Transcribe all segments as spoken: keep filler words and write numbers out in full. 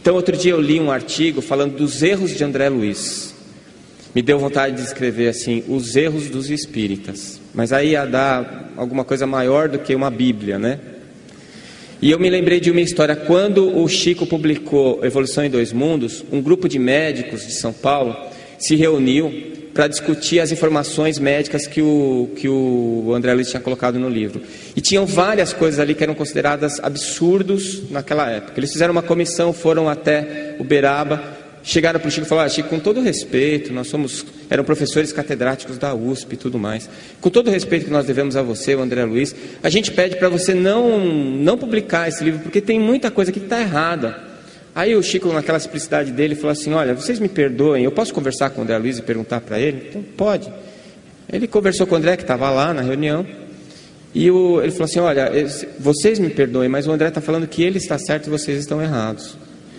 Então, outro dia eu li um artigo falando dos erros de André Luiz. Me deu vontade de escrever assim, os erros dos espíritas. Mas aí ia dar alguma coisa maior do que uma Bíblia, né? E eu me lembrei de uma história. Quando o Chico publicou Evolução em Dois Mundos, um grupo de médicos de São Paulo se reuniu para discutir as informações médicas que o, que o André Luiz tinha colocado no livro. E tinham várias coisas ali que eram consideradas absurdos naquela época. Eles fizeram uma comissão, foram até Uberaba, chegaram para o Chico e falaram: ah, Chico, com todo respeito, nós somos, eram professores catedráticos da U S P e tudo mais, com todo o respeito que nós devemos a você, o André Luiz, a gente pede para você não, não publicar esse livro, porque tem muita coisa aqui que está errada. Aí o Chico, naquela simplicidade dele, falou assim: olha, vocês me perdoem, eu posso conversar com o André Luiz e perguntar para ele? Então, pode. Ele conversou com o André, que estava lá na reunião, e o, ele falou assim: olha, vocês me perdoem, mas o André está falando que ele está certo e vocês estão errados.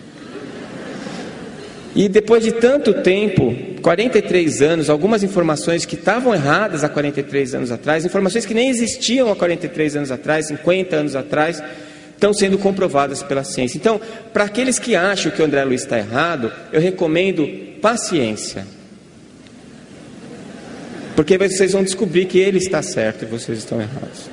E depois de tanto tempo, quarenta e três anos, algumas informações que estavam erradas há quarenta e três anos atrás, informações que nem existiam há quarenta e três anos atrás, cinquenta anos atrás, estão sendo comprovadas pela ciência. Então, para aqueles que acham que o André Luiz está errado, eu recomendo paciência. Porque vocês vão descobrir que ele está certo e vocês estão errados.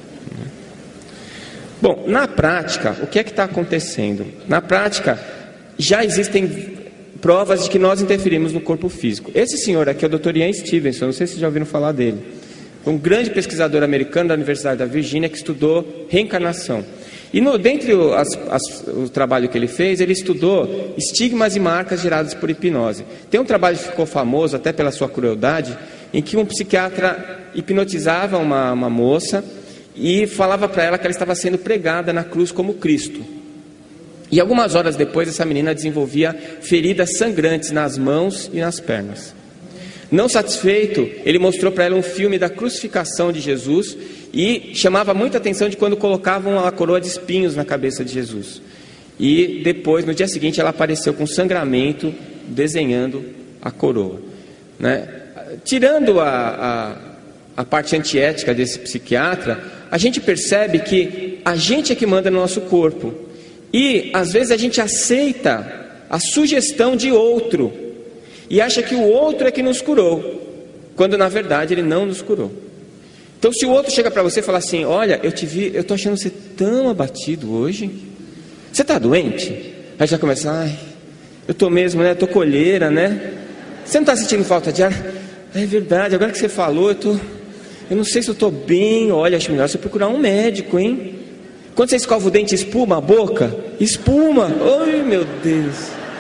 Bom, na prática, o que é que está acontecendo? Na prática, já existem provas de que nós interferimos no corpo físico. Esse senhor aqui é o doutor Ian Stevenson, não sei se vocês já ouviram falar dele. Um grande pesquisador americano da Universidade da Virgínia que estudou reencarnação. E no, dentre o, as, as, o trabalho que ele fez, ele estudou estigmas e marcas geradas por hipnose. Tem um trabalho que ficou famoso, até pela sua crueldade, em que um psiquiatra hipnotizava uma, uma moça e falava para ela que ela estava sendo pregada na cruz como Cristo. E algumas horas depois, essa menina desenvolvia feridas sangrantes nas mãos e nas pernas. Não satisfeito, ele mostrou para ela um filme da crucificação de Jesus e chamava muita atenção de quando colocavam a coroa de espinhos na cabeça de Jesus. E depois, no dia seguinte, ela apareceu com sangramento, desenhando a coroa, né? Tirando a, a, a parte antiética desse psiquiatra, a gente percebe que a gente é que manda no nosso corpo. E, às vezes, a gente aceita a sugestão de outro e acha que o outro é que nos curou, quando, na verdade, ele não nos curou. Então, se o outro chega para você e fala assim: olha, eu te vi, eu estou achando você tão abatido hoje, você está doente? Aí já começa: ai, eu estou mesmo, né? Estou colheira, né? Você não está sentindo falta de ar? É verdade, agora que você falou, eu, tô, eu não sei se eu estou bem. Olha, acho melhor você procurar um médico, hein? Quando você escova o dente, espuma a boca? Espuma! Ai, meu Deus!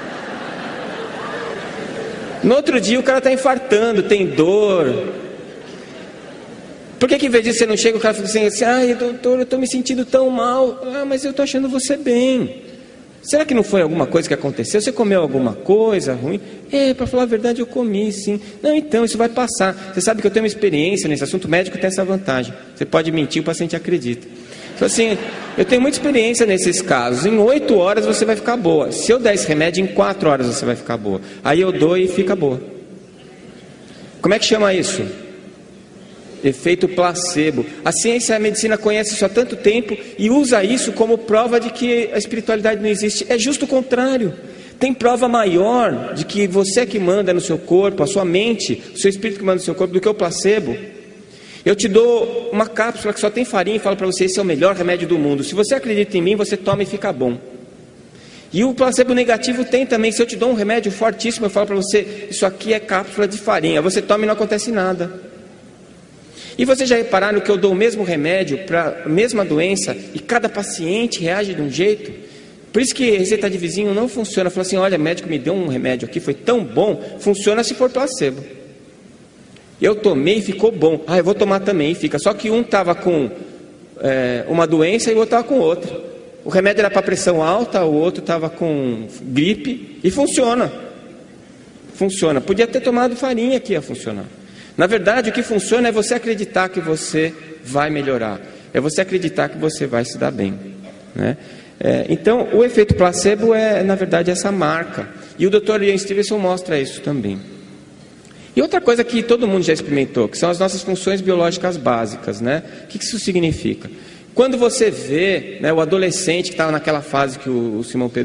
No outro dia o cara está infartando, tem dor. Por que que em vez disso você não chega, o cara fala assim, assim: ai, doutor, eu estou me sentindo tão mal. Ah, mas eu estou achando você bem. Será que não foi alguma coisa que aconteceu? Você comeu alguma coisa ruim? É, para falar a verdade, eu comi, sim. Não, então, isso vai passar. Você sabe que eu tenho uma experiência nesse assunto, médico tem essa vantagem. Você pode mentir, o paciente acredita. Então, assim, eu tenho muita experiência nesses casos. Em oito horas você vai ficar boa. Se eu der esse remédio, em quatro horas você vai ficar boa. Aí eu dou e fica boa. Como é que chama isso? Efeito placebo. A ciência e a medicina conhecem isso há tanto tempo e usa isso como prova de que a espiritualidade não existe. É justo o contrário. Tem prova maior de que você é que manda no seu corpo, a sua mente, o seu espírito que manda no seu corpo, do que o placebo. Eu te dou uma cápsula que só tem farinha e falo para você: esse é o melhor remédio do mundo. Se você acredita em mim, você toma e fica bom. E o placebo negativo tem também. Se eu te dou um remédio fortíssimo, eu falo para você: isso aqui é cápsula de farinha. Você toma e não acontece nada. E vocês já repararam que eu dou o mesmo remédio para a mesma doença e cada paciente reage de um jeito? Por isso que receita de vizinho não funciona. Fala assim: olha, médico me deu um remédio aqui, foi tão bom. Funciona se for placebo. Eu tomei e ficou bom. Ah, eu vou tomar também e fica. Só que um estava com é, uma doença e o outro estava com outra. O remédio era para pressão alta, o outro estava com gripe e funciona. Funciona. Podia ter tomado farinha que ia funcionar. Na verdade, o que funciona é você acreditar que você vai melhorar. É você acreditar que você vai se dar bem, né? É, então, o efeito placebo é, na verdade, essa marca. E o doutor Ian Stevenson mostra isso também. E outra coisa que todo mundo já experimentou, que são as nossas funções biológicas básicas, né? O que isso significa? Quando você vê, né, o adolescente que estava naquela fase que o, o Simão Pedro